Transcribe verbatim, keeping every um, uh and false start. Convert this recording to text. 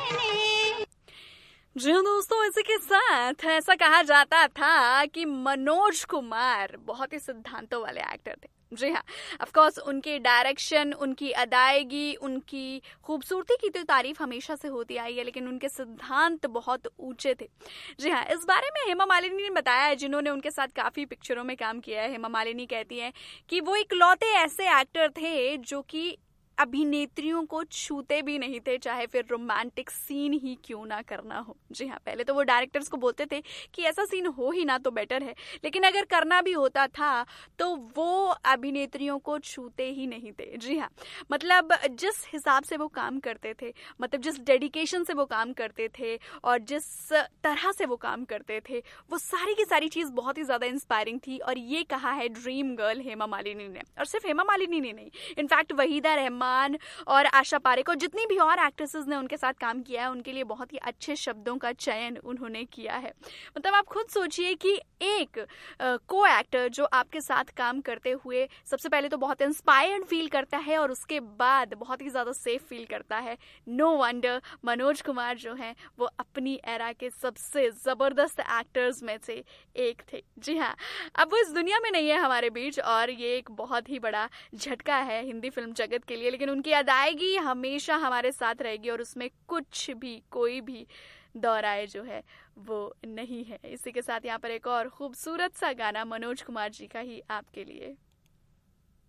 जी हाँ दोस्तों, इसी के साथ ऐसा कहा जाता था कि मनोज कुमार बहुत ही सिद्धांतों वाले एक्टर थे। जी हाँ, ऑफ कोर्स उनकी डायरेक्शन, उनकी अदायगी, उनकी खूबसूरती की तो तारीफ हमेशा से होती आई है, लेकिन उनके सिद्धांत बहुत ऊंचे थे। जी हाँ, इस बारे में हेमा मालिनी ने बताया है, जिन्होंने उनके साथ काफ़ी पिक्चरों में काम किया है। हेमा मालिनी कहती हैं कि वो इकलौते ऐसे एक्टर थे जो कि अभिनेत्रियों को छूते भी नहीं थे, चाहे फिर रोमांटिक सीन ही क्यों ना करना हो। जी हाँ, पहले तो वो डायरेक्टर्स को बोलते थे कि ऐसा सीन हो ही ना तो बेटर है, लेकिन अगर करना भी होता था तो वो अभिनेत्रियों को छूते ही नहीं थे। जी हाँ, मतलब जिस हिसाब से वो काम करते थे, मतलब जिस डेडिकेशन से वो काम करते थे और जिस तरह से वो काम करते थे, वो सारी की सारी चीज़ बहुत ही ज़्यादा इंस्पायरिंग थी। और ये कहा है ड्रीम गर्ल हेमा मालिनी ने, और सिर्फ हेमा मालिनी ने नहीं, इनफैक्ट वहीदा रहमान और आशा पारेख और जितनी भी और एक्ट्रेसेस ने उनके साथ काम किया है, उनके लिए बहुत ही अच्छे शब्दों का चयन उन्होंने किया है। मतलब आप खुद सोचिए कि एक को एक्टर जो आपके साथ काम करते हुए सबसे पहले तो बहुत इंस्पायर्ड फील करता है और उसके बाद बहुत ही ज़्यादा सेफ फील करता है। नो वंडर मनोज कुमार जो हैं वो अपनी एरा के सबसे ज़बरदस्त एक्टर्स में से एक थे। जी हाँ, अब वो इस दुनिया में नहीं है हमारे बीच, और ये एक बहुत ही बड़ा झटका है हिंदी फिल्म जगत के लिए, लेकिन उनकी अदायगी हमेशा हमारे साथ रहेगी और उसमें कुछ भी कोई भी दोहराए जो है वो नहीं है। इसी के साथ यहाँ पर एक और खूबसूरत सा गाना मनोज कुमार जी का ही आपके लिए।